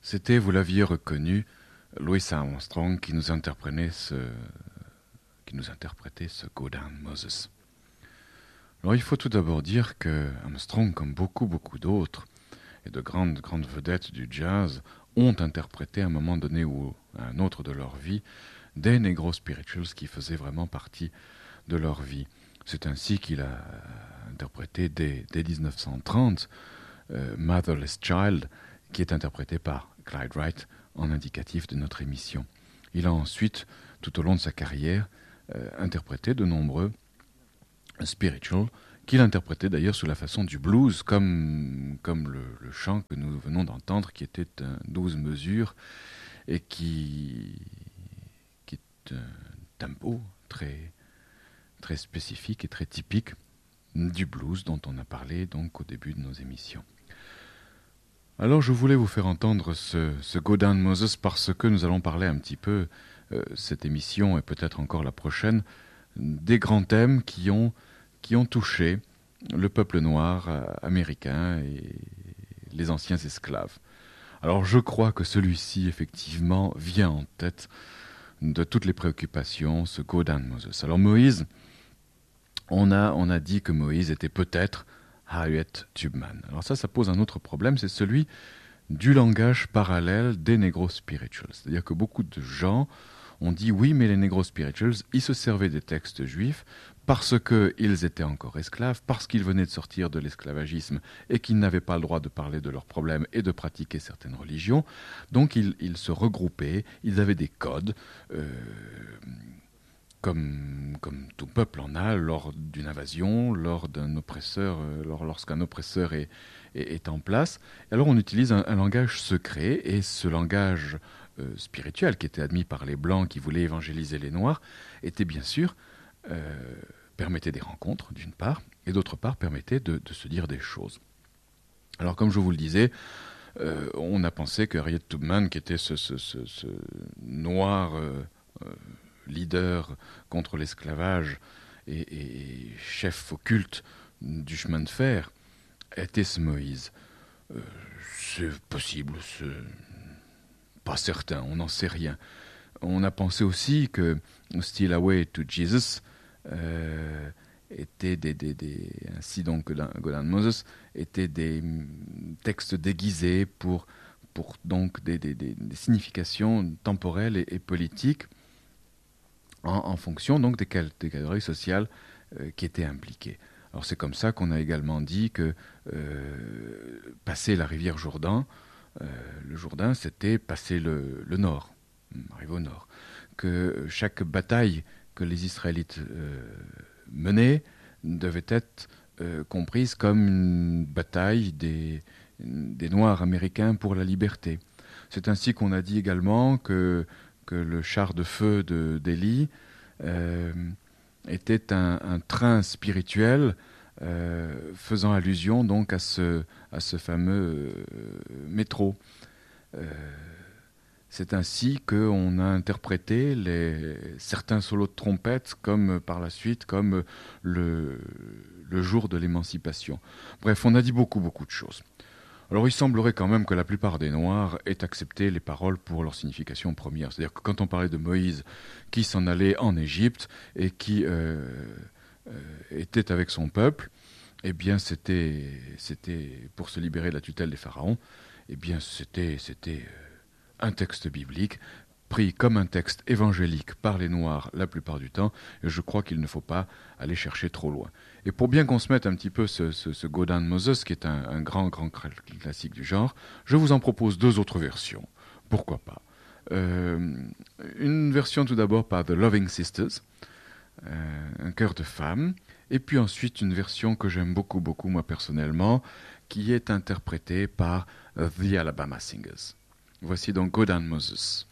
C'était, vous l'aviez reconnu, Louis Armstrong qui nous interprétait ce Go Down Moses. Alors il faut tout d'abord dire que Armstrong, comme beaucoup d'autres, et de grandes vedettes du jazz, ont interprété à un moment donné ou à un autre de leur vie des negro spirituals qui faisaient vraiment partie de leur vie. C'est ainsi qu'il a interprété dès 1930 Motherless Child, qui est interprété par Clyde Wright en indicatif de notre émission. Il a ensuite, tout au long de sa carrière, interprété de nombreux spirituals, qu'il interprétait d'ailleurs sous la façon du blues, comme le chant que nous venons d'entendre, qui était un 12 mesures et qui est un tempo très spécifique et très typique du blues dont on a parlé donc au début de nos émissions. Alors je voulais vous faire entendre ce Go Down Moses parce que nous allons parler un petit peu, cette émission et peut-être encore la prochaine, des grands thèmes qui ont touché le peuple noir américain et les anciens esclaves. Alors je crois que celui-ci effectivement vient en tête de toutes les préoccupations, ce Go Down Moses. Alors Moïse, on a dit que Moïse était peut-être Harriet Tubman. Alors ça pose un autre problème, c'est celui du langage parallèle des negro spirituals. C'est-à-dire que beaucoup de gens ont dit oui, mais les negro spirituals, ils se servaient des textes juifs parce qu'ils étaient encore esclaves, parce qu'ils venaient de sortir de l'esclavagisme et qu'ils n'avaient pas le droit de parler de leurs problèmes et de pratiquer certaines religions. Donc ils se regroupaient, ils avaient des codes, comme tout peuple en a lors d'une invasion, lors d'un oppresseur, lorsqu'un oppresseur est en place. Et alors on utilise un langage secret, et ce langage spirituel qui était admis par les Blancs qui voulaient évangéliser les Noirs était bien sûr permettait des rencontres d'une part, et d'autre part permettait de se dire des choses. Alors comme je vous le disais, on a pensé que Harriet Tubman, qui était ce noir leader contre l'esclavage et chef occulte du chemin de fer, était ce Moïse. C'est possible, c'est pas certain, on n'en sait rien. On a pensé aussi que Still Away to Jesus était ainsi donc Go Down Moses, était des textes déguisés pour donc des significations temporelles et politiques en fonction donc des catégories sociales qui étaient impliquées. Alors c'est comme ça qu'on a également dit que passer la rivière Jourdain, le Jourdain c'était passer le nord, arriver au nord, que chaque bataille que les Israélites menaient devait être comprise comme une bataille des Noirs américains pour la liberté. C'est ainsi qu'on a dit également que le char de feu d'Élie était un train spirituel faisant allusion donc à ce fameux métro. C'est ainsi qu'on a interprété certains solos de trompette comme par la suite comme le jour de l'émancipation. Bref, on a dit beaucoup de choses. Alors il semblerait quand même que la plupart des Noirs aient accepté les paroles pour leur signification première. C'est-à-dire que quand on parlait de Moïse qui s'en allait en Égypte et qui était avec son peuple, eh bien c'était pour se libérer de la tutelle des pharaons, eh bien c'était un texte biblique pris comme un texte évangélique par les Noirs la plupart du temps, et je crois qu'il ne faut pas aller chercher trop loin. Et pour bien qu'on se mette un petit peu ce Go Down Moses, qui est un grand classique du genre, je vous en propose deux autres versions. Pourquoi pas une version tout d'abord par The Loving Sisters, un chœur de femmes, et puis ensuite une version que j'aime beaucoup moi personnellement, qui est interprétée par The Alabama Singers. Voici donc Go Down Moses.